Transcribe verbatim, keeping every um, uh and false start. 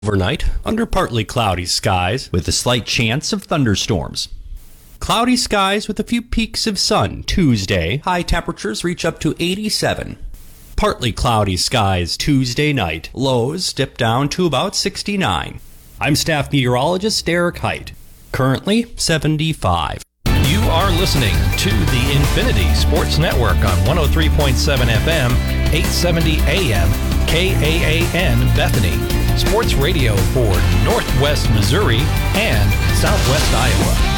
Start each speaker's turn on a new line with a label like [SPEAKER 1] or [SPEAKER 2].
[SPEAKER 1] Overnight, under partly cloudy skies,
[SPEAKER 2] with a slight chance of thunderstorms.
[SPEAKER 1] Cloudy skies with a few peaks of sun Tuesday. High temperatures reach up to eighty-seven. Partly cloudy skies Tuesday night. Lows dip down to about sixty-nine. I'm staff meteorologist Derek Height. Currently seventy-five.
[SPEAKER 3] You are listening to the Infinity Sports Network on one oh three point seven F M, eight seventy A M, K A A N Bethany. Sports radio for Northwest Missouri and Southwest Iowa.